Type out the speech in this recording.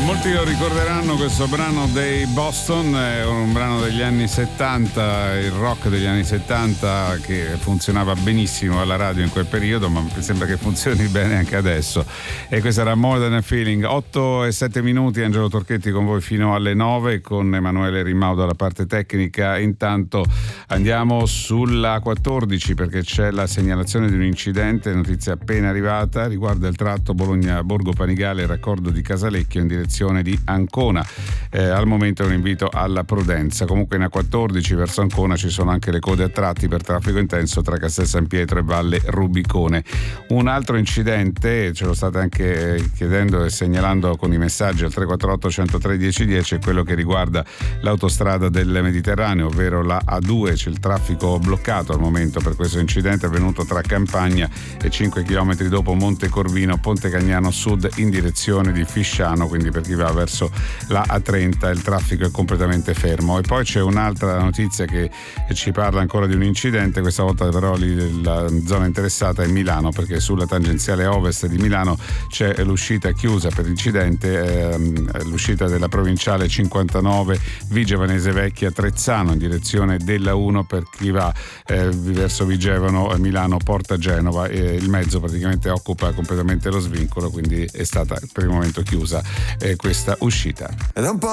Molti lo ricorderanno questo brano dei Boston, è un brano degli anni 70, il rock degli anni 70 che funzionava benissimo alla radio in quel periodo, ma mi sembra che funzioni bene anche adesso. E questo era More Than a Feeling. 8:07, Angelo Torchetti con voi fino alle 9 con Emanuele Rimaudo alla parte tecnica. Intanto andiamo sulla 14 perché c'è la segnalazione di un incidente, notizia appena arrivata, riguarda il tratto Bologna-Borgo Panigale, raccordo di Casalecchio in direzione di Ancona. Al momento è un invito alla prudenza. Comunque in A14 verso Ancona ci sono anche le code a tratti per traffico intenso tra Castel San Pietro e Valle Rubicone. Un altro incidente, ce lo state anche chiedendo e segnalando con i messaggi al 348 103 1010, è quello che riguarda l'autostrada del Mediterraneo, ovvero la A2. C'è il traffico bloccato al momento per questo incidente avvenuto tra Campagna e 5 km dopo Monte Corvino, Ponte Cagnano Sud in direzione di Fisciano, quindi per chi va verso la A30 il traffico è completamente fermo. E poi c'è un'altra notizia che ci parla ancora di un incidente, questa volta però la zona interessata è Milano, perché sulla tangenziale ovest di Milano c'è l'uscita chiusa per incidente, l'uscita della provinciale 59 Vigevanese Vecchia Trezzano in direzione della 1 per chi va verso Vigevano, Milano, Porta Genova. Il mezzo praticamente occupa completamente lo svincolo, quindi è stata per il momento chiusa questa uscita. Ed è un po'